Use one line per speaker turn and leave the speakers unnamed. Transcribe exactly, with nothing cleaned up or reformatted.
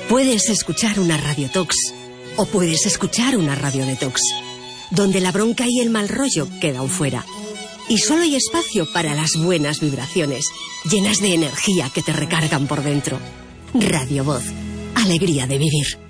Puedes escuchar una radiotox o puedes escuchar una radio detox, donde la bronca y el mal rollo quedan fuera. Y solo hay espacio para las buenas vibraciones, llenas de energía que te recargan por dentro. Radio Voz, alegría de vivir.